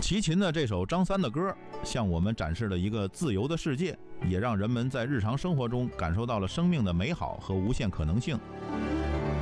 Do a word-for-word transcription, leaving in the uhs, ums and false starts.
齐秦的这首张三的歌，向我们展示了一个自由的世界，也让人们在日常生活中感受到了生命的美好和无限可能性。